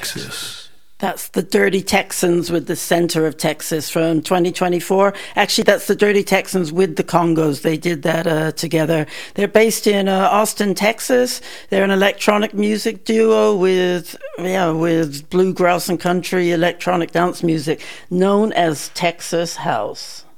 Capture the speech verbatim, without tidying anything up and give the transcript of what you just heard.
Texas. That's the Dirty Texans with the Center of Texas from twenty twenty-four. Actually, that's the Dirty Texans with the Congos. They did that uh, together. They're based in uh, Austin, Texas. They're an electronic music duo with, yeah, with bluegrass and country electronic dance music known as Texas House.